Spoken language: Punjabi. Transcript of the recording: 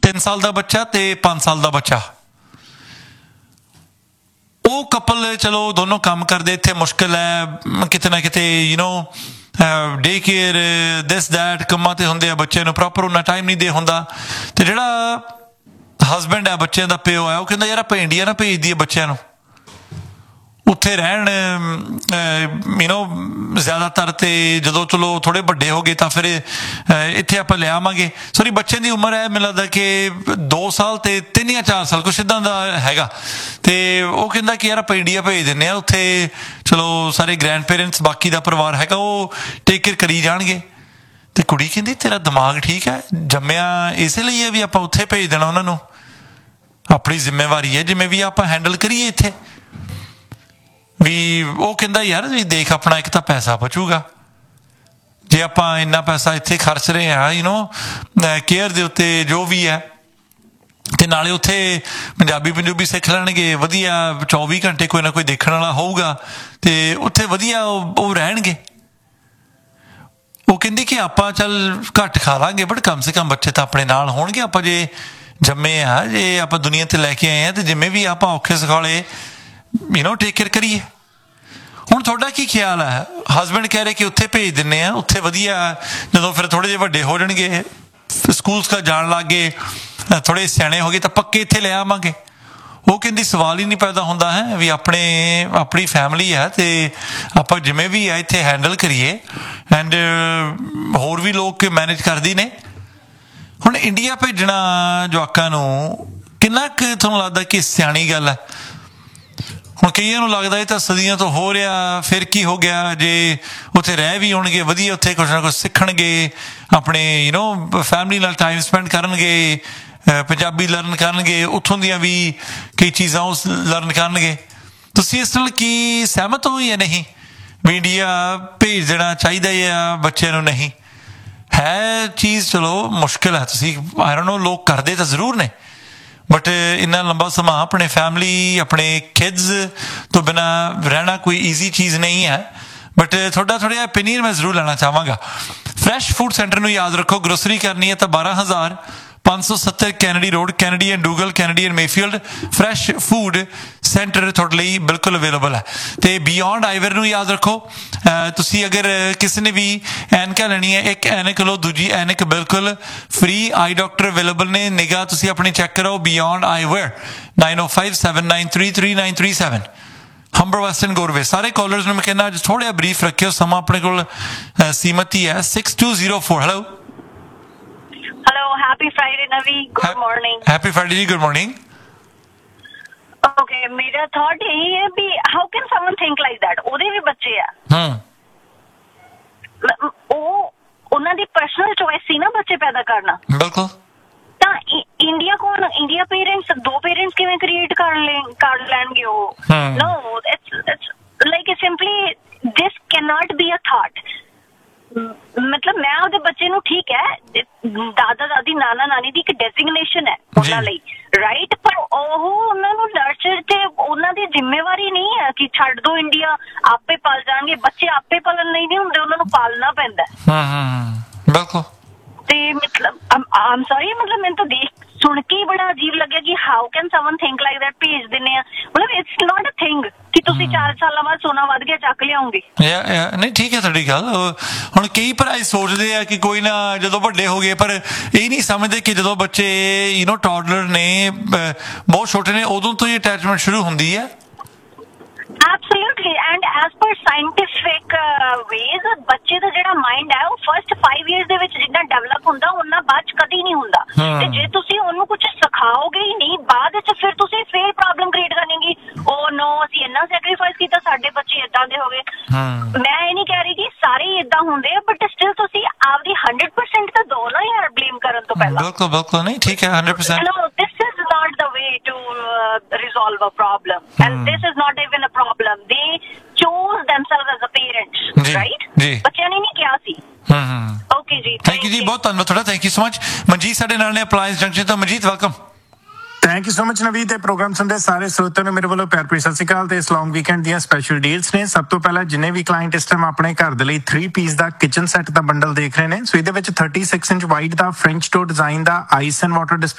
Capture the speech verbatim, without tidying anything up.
ਤਿੰਨ ਸਾਲ ਦਾ ਬੱਚਾ ਤੇ ਪੰਜ ਸਾਲ ਦਾ ਬੱਚਾ। ਉਹ ਕਪਲ ਚਲੋ ਦੋਨੋਂ ਕੰਮ ਕਰਦੇ, ਇੱਥੇ ਮੁਸ਼ਕਿਲ ਹੈ ਕਿਤੇ ਨਾ ਕਿਤੇ, you know day care this that ਕੰਮਾਂ 'ਤੇ ਹੁੰਦੇ ਆ, ਬੱਚੇ ਨੂੰ ਪ੍ਰੋਪਰ ਉਹਨਾਂ ਟਾਈਮ ਨਹੀਂ ਦੇ ਹੁੰਦਾ। ਅਤੇ ਜਿਹੜਾ ਹਸਬੈਂਡ ਹੈ ਬੱਚਿਆਂ ਦਾ ਪਿਓ ਹੈ, ਉਹ ਕਹਿੰਦਾ ਯਾਰ ਆਪਾਂ ਇੰਡੀਆ ਨਾ ਭੇਜ ਦਈਏ ਬੱਚਿਆਂ ਨੂੰ, ਉੱਥੇ ਰਹਿਣ ਯੂ ਨੋ ਜ਼ਿਆਦਾਤਰ। ਅਤੇ ਜਦੋਂ ਚਲੋ ਥੋੜ੍ਹੇ ਵੱਡੇ ਹੋ ਗਏ ਤਾਂ ਫਿਰ ਇੱਥੇ ਆਪਾਂ ਲੈ ਆਵਾਂਗੇ। ਸੋਰੀ ਬੱਚਿਆਂ ਦੀ ਉਮਰ ਹੈ ਮੈਨੂੰ ਲੱਗਦਾ ਕਿ ਦੋ ਸਾਲ ਅਤੇ ਤਿੰਨ ਜਾਂ ਚਾਰ ਸਾਲ ਕੁਛ ਇੱਦਾਂ ਦਾ ਹੈਗਾ। ਅਤੇ ਉਹ ਕਹਿੰਦਾ ਕਿ ਯਾਰ ਆਪਾਂ ਇੰਡੀਆ ਭੇਜ ਦਿੰਦੇ ਹਾਂ, ਉੱਥੇ ਚਲੋ ਸਾਰੇ ਗ੍ਰੈਂਡ ਪੇਰੈਂਟਸ ਬਾਕੀ ਦਾ ਪਰਿਵਾਰ ਹੈਗਾ ਉਹ ਟੇਕ ਕੇਅਰ ਕਰੀ ਜਾਣਗੇ। ਅਤੇ ਕੁੜੀ ਕਹਿੰਦੀ ਤੇਰਾ ਦਿਮਾਗ ਠੀਕ ਹੈ, ਜੰਮਿਆ ਇਸੇ ਲਈ ਹੈ ਵੀ ਆਪਾਂ ਉੱਥੇ ਭੇਜ ਦੇਣਾ ਉਹਨਾਂ ਨੂੰ, ਆਪਣੀ ਜ਼ਿੰਮੇਵਾਰੀ ਹੈ ਜਿਵੇਂ ਵੀ ਆਪਾਂ ਹੈਂਡਲ ਕਰੀਏ ਇੱਥੇ ਵੀ। ਉਹ ਕਹਿੰਦਾ ਯਾਰ ਵੀ ਦੇਖ ਆਪਣਾ ਇੱਕ ਤਾਂ ਪੈਸਾ ਬਚੂਗਾ, ਜੇ ਆਪਾਂ ਇੰਨਾ ਪੈਸਾ ਇੱਥੇ ਖਰਚ ਰਹੇ ਹਾਂ ਯੂ ਨੋ ਕੇਅਰ ਦੇ ਉੱਤੇ ਜੋ ਵੀ ਹੈ, ਅਤੇ ਨਾਲੇ ਉੱਥੇ ਪੰਜਾਬੀ ਪੰਜਾਬੀ ਸਿੱਖ ਲੈਣਗੇ, ਵਧੀਆ ਚੌਵੀ ਘੰਟੇ ਕੋਈ ਨਾ ਕੋਈ ਦੇਖਣ ਵਾਲਾ ਹੋਊਗਾ, ਅਤੇ ਉੱਥੇ ਵਧੀਆ ਉਹ ਉਹ ਰਹਿਣਗੇ। ਉਹ ਕਹਿੰਦੀ ਕਿ ਆਪਾਂ ਚੱਲ ਘੱਟ ਖਾ ਲਾਂਗੇ ਬਟ ਕਮ ਸੇ ਕਮ ਬੱਚੇ ਤਾਂ ਆਪਣੇ ਨਾਲ ਹੋਣਗੇ, ਆਪਾਂ ਜੇ ਜੰਮੇ ਆ, ਜੇ ਆਪਾਂ ਦੁਨੀਆ 'ਤੇ ਲੈ ਕੇ ਆਏ ਹਾਂ, ਅਤੇ ਜਿਵੇਂ ਵੀ ਆਪਾਂ ਔਖੇ ਸੌਖਾਲੇ ਯੂ ਨੋ ਟੇਕ ਕੇਅਰ ਕਰੀਏ। ਹੁਣ ਤੁਹਾਡਾ ਕੀ ਖਿਆਲ ਹੈ? ਹਸਬੈਂਡ ਕਹਿ ਰਹੇ ਕਿ ਉੱਥੇ ਭੇਜ ਦਿੰਦੇ ਹਾਂ, ਉੱਥੇ ਵਧੀਆ, ਜਦੋਂ ਫਿਰ ਥੋੜ੍ਹੇ ਜਿਹੇ ਵੱਡੇ ਹੋ ਜਾਣਗੇ, ਸਕੂਲ ਸਕਾ ਜਾਣ ਲੱਗ ਗਏ, ਥੋੜ੍ਹੇ ਸਿਆਣੇ ਹੋ ਗਏ ਤਾਂ ਪੱਕੇ ਇੱਥੇ ਲੈ ਆਵਾਂਗੇ। ਉਹ ਕਹਿੰਦੀ ਸਵਾਲ ਹੀ ਨਹੀਂ ਪੈਦਾ ਹੁੰਦਾ ਹੈ ਵੀ ਆਪਣੇ ਆਪਣੀ ਫੈਮਿਲੀ ਹੈ ਅਤੇ ਆਪਾਂ ਜਿਵੇਂ ਵੀ ਹੈ ਇੱਥੇ ਹੈਂਡਲ ਕਰੀਏ, ਐਂਡ ਹੋਰ ਵੀ ਲੋਕ ਮੈਨੇਜ ਕਰਦੀ ਨੇ। ਹੁਣ ਇੰਡੀਆ ਭੇਜਣਾ ਜਵਾਕਾਂ ਨੂੰ ਕਿੰਨਾ ਕੁ ਤੁਹਾਨੂੰ ਲੱਗਦਾ ਕਿ ਸਿਆਣੀ ਗੱਲ ਹੈ? ਹੁਣ ਕਈਆਂ ਨੂੰ ਲੱਗਦਾ ਇਹ ਤਾਂ ਸਦੀਆਂ ਤੋਂ ਹੋ ਰਿਹਾ, ਫਿਰ ਕੀ ਹੋ ਗਿਆ ਜੇ ਉੱਥੇ ਰਹਿ ਵੀ ਹੋਣਗੇ ਵਧੀਆ, ਉੱਥੇ ਕੁਛ ਨਾ ਕੁਛ ਸਿੱਖਣਗੇ, ਆਪਣੇ ਯੂ ਨੋ ਫੈਮਿਲੀ ਨਾਲ ਟਾਈਮ ਸਪੈਂਡ ਕਰਨਗੇ, ਪੰਜਾਬੀ ਲਰਨ ਕਰਨਗੇ, ਉੱਥੋਂ ਦੀਆਂ ਵੀ ਕਈ ਚੀਜ਼ਾਂ ਉਸ ਲਰਨ ਕਰਨਗੇ। ਤੁਸੀਂ ਇਸ ਨਾਲ ਕੀ ਸਹਿਮਤ ਹੋ ਜਾਂ ਨਹੀਂ ਵੀ ਇੰਡੀਆ ਭੇਜ ਦੇਣਾ ਚਾਹੀਦਾ ਜਾਂ ਬੱਚਿਆਂ ਨੂੰ ਨਹੀਂ? ਹੈ ਚੀਜ਼ ਚਲੋ ਮੁਸ਼ਕਿਲ ਹੈ, ਤੁਸੀਂ ਆਈ ਡੋਨਟ ਨੋ ਲੋਕ ਕਰਦੇ ਤਾਂ ਜ਼ਰੂਰ ਨੇ, ਬਟ ਇੰਨਾ ਲੰਬਾ ਸਮਾਂ ਆਪਣੇ ਫੈਮਿਲੀ ਆਪਣੇ ਕਿਡਸ ਤੋਂ ਬਿਨਾਂ ਰਹਿਣਾ ਕੋਈ ਈਜ਼ੀ ਚੀਜ਼ ਨਹੀਂ ਹੈ। ਬਟ ਤੁਹਾਡਾ ਥੋੜ੍ਹਾ ਜਿਹਾ ਓਪੀਨੀਅਨ ਮੈਂ ਜ਼ਰੂਰ ਲੈਣਾ ਚਾਹਾਂਗਾ। ਫਰੈਸ਼ ਫੂਡ ਸੈਂਟਰ ਨੂੰ ਯਾਦ ਰੱਖੋ, ਗਰੋਸਰੀ ਕਰਨੀ ਹੈ ਤਾਂ ਬਾਰਾਂ ਹਜ਼ਾਰ ਪੰਜ ਸੌ ਸੱਤਰ Kennedy road, Kennedy and ਡੂਗਲ, Kennedy and Mayfield. Fresh food centre ਤੁਹਾਡੇ ਲਈ ਬਿਲਕੁਲ ਅਵੇਲੇਬਲ ਹੈ। ਅਤੇ ਬਿਯੋਂਡ ਆਈਵਰ ਨੂੰ ਯਾਦ ਰੱਖੋ, ਤੁਸੀਂ ਅਗਰ ਕਿਸੇ ਨੇ ਵੀ ਐਨਕਾਂ ਲੈਣੀ ਹੈ, ਇੱਕ ਐਨਕ ਲਓ, ਦੂਜੀ ਐਨਕ ਬਿਲਕੁਲ ਫਰੀ। ਆਈ ਡਾਕਟਰ ਅਵੇਲੇਬਲ ਨੇ, ਨਿਗਾਹ ਤੁਸੀਂ ਆਪਣੀ ਚੈੱਕ ਕਰਾਓ। ਬਿਯੋਂਡ ਆਈਵੇਅਰ ਨਾਈਨ ਓ five seven nine three three nine three seven, Humber western ਗੋਰਵੇ। ਸਾਰੇ ਕਾਲਰਸ ਨੂੰ ਮੈਂ ਕਹਿੰਦਾ ਅੱਜ ਥੋੜ੍ਹਾ ਜਿਹਾ ਬਰੀਫ ਰੱਖਿਓ, ਸਮਾਂ ਆਪਣੇ ਕੋਲ ਸੀਮਤ ਹੀ ਹੈ। Six two zero four hello Hello, happy Friday, Navi. Good ha- morning. Happy Friday ji, good morning. Okay, मेरा thought यही है भी how can someone think like that? ਉਹਦੇ ਵੀ ਬੱਚੇ ਆ। ਹਮ ਉਹ ਉਹਨਾਂ ਦੀ ਪਰਸਨਲ ਚੋਇਸ ਸੀ ਨਾ ਬੱਚੇ ਪੈਦਾ ਕਰਨਾ। ਬਿਲਕੁਲ। ਤਾਂ ਇੰਡੀਆ ਕੋਲ ਇੰਡੀਆ ਪੇਰੈਂਟਸ ਦੋ ਪੇਰੈਂਟਸ ਕਿਵੇਂ ਕ੍ਰੀਏਟ ਕਰ ਲੈ ਕਰ ਲੈਣਗੇ ਉਹ? No, it's it's like simply this cannot be a thought. ਮਤਲਬ ਮੈਂ ਉਹਦੇ ਬੱਚੇ ਨੂੰ ਠੀਕ ਹੈ, ਦਾਦਾ ਦਾਦੀ ਨਾਨਾ ਨਾਨੀ ਦੀ ਇੱਕ ਡੈਜ਼ਿਗਨੇਸ਼ਨ ਹੈ ਉਹਨਾਂ ਲਈ, ਰਾਈਟ, ਪਰ ਉਹ ਉਹਨਾਂ ਨੂੰ ਨਰਚਰ ਤੇ ਉਹਨਾਂ ਦੀ ਜ਼ਿੰਮੇਵਾਰੀ ਨਹੀਂ ਹੈ ਕਿ ਛੱਡ ਦੋ ਇੰਡੀਆ ਆਪੇ ਪਲ ਜਾਣਗੇ। ਬੱਚੇ ਆਪੇ ਪਲਣ ਨਹੀਂ ਹੁੰਦੇ, ਉਹਨਾਂ ਨੂੰ ਪਾਲਣਾ ਪੈਂਦਾ। ਬਿਲਕੁਲ। ਤੇ ਮਤਲਬ ਆਮ ਸੌਰੀ, ਮਤਲਬ ਮੈਨੂੰ ਤਾਂ ਦੇਖ ਸੁਣ ਕੇ ਹੀ ਬੜਾ ਅਜੀਬ ਲੱਗਿਆ ਕਿ how can summon think like that, ਭੇਜ ਦਿੰਦੇ ਆ। ਮਤਲਬ ਇਟਸ ਨਾਟ ਅ ਥਿੰਗ ਕਿ ਤੁਸੀਂ ਚਾਰ ਸਾਲਾਂ ਬਾਅਦ ਸੋਨਾ ਵੱਧ ਗਿਆ ਚੱਕ ਲਿਆਉਂਗੇ। ਨਹੀਂ ਠੀਕ ਹੈ ਤੁਹਾਡੀ ਗੱਲ। ਹੁਣ ਕਈ ਭਰਾ ਸੋਚਦੇ ਆ ਕਿ ਕੋਈ ਨਾ ਜਦੋਂ ਵੱਡੇ ਹੋ ਗਏ, ਪਰ ਇਹ ਨਹੀਂ ਸਮਝਦੇ ਕਿ ਜਦੋਂ ਬੱਚੇ ਯੂ ਨੋ ਟੌਡਲਰ ਨੇ, ਬਹੁਤ ਛੋਟੇ ਨੇ, ਉਦੋਂ ਤੋਂ ਹੀ ਅਟੈਚਮੈਂਟ ਸ਼ੁਰੂ ਹੁੰਦੀ ਹੈ। Absolutely, and as per scientific uh, ways, ਬੱਚੇ ਦਾ ਜਿਹੜਾ ਮਾਈਂਡ ਹੈ ਉਹ ਫਸਟ ਫਾਈਵ ਈਅਰਸ ਦੇ ਵਿੱਚ ਜਿੰਨਾ ਡਿਵੈਲਪ ਹੁੰਦਾ ਉਹਨਾਂ ਬਾਅਦ ਚ ਕਦੀ ਨਹੀਂ ਹੁੰਦਾ। ਤੇ ਜੇ ਤੁਸੀਂ ਉਹਨੂੰ ਕੁਝ ਸਿਖਾਓਗੇ ਹੀ ਨਹੀਂ, ਬਾਅਦ ਵਿੱਚ ਫਿਰ ਤੁਸੀਂ ਫੇਰ ਪ੍ਰੋਬਲਮ ਕ੍ਰੀਏਟ ਕਰਨਗੇ। ਉਹ ਨੋ ਅਸੀਂ ਇੰਨਾ ਸੈਕਰੀਫਾਈਸ ਕੀਤਾ, ਸਾਡੇ ਬੱਚੇ ਏਦਾਂ ਦੇ ਹੋ ਗਏ। ਮੈਂ ਇਹ ਨਹੀਂ ਕਹਿ ਰਹੀ ਕਿ ਸਾਰੇ ਹੀ ਏਦਾਂ ਹੁੰਦੇ ਆ, ਬਟ ਸਟਿਲ ਤੁਸੀਂ ਆਪਦੀ ਹੰਡਰਡ ਪਰਸੈਂਟ ਤਾਂ ਦੋ ਨਾ ਯਾਰ ਬਲੇਮ ਕਰਨ ਤੋਂ ਪਹਿਲਾਂ। ਬਿਲਕੁਲ ਬਿਲਕੁਲ, ਨਹੀਂ ਠੀਕ ਹੈ hundred percent. No, this is not the way to uh, resolve a problem, and this is not even a problem. They chose themselves as a parents, right? ਜੀ ਬੱਚਿਆਂ ਨੇ ਨਹੀਂ ਕਿਹਾ ਸੀ। ਹਮ ਓਕੇ ਜੀ, ਥੈਂਕ ਯੂ ਜੀ, ਬਹੁਤ ਧੰਨਵਾਦ ਤੁਹਾਡਾ, thank you so much. Manjeet ਸਾਡੇ ਨਾਲ ਨੇ ਅਪਲਾਇੰਸ ਜੰਕਸ਼ਨ ਤੋਂ। Manjeet welcome. Thank you so much ਨਵੀਂ। ਤੇ ਪ੍ਰੋਗਰਾਮ ਸੁਣਦੇ ਸਾਰੇ ਸਰੋਤਿਆਂ ਨੂੰ ਮੇਰੇ ਵੱਲੋਂ ਪਿਆਰ ਭਰੀ ਸਤਿ ਸ਼੍ਰੀ ਅਕਾਲ। ਤੇ ਇਸ ਲੌਂਗ ਵੀਕਐਂਡ ਦੀਆਂ ਸਪੈਸ਼ਲ ਡੀਲਸ ਨੇ। ਸਭ ਤੋਂ ਪਹਿਲਾਂ ਜਿੰਨੇ ਵੀ ਕਲਾਇੰਟ ਇਸ ਟਾਈਮ ਆਪਣੇ ਘਰ ਦੇ ਲਈ ਥ੍ਰੀ ਪੀਸ ਦਾ ਕਿਚਨ ਸੈੱਟ ਦਾ ਬੰਡਲ ਦੇਖ ਰਹੇ ਨੇ, ਸੋ ਇਹਦੇ ਵਿੱਚ thirty six inch wide the French door design the ice and water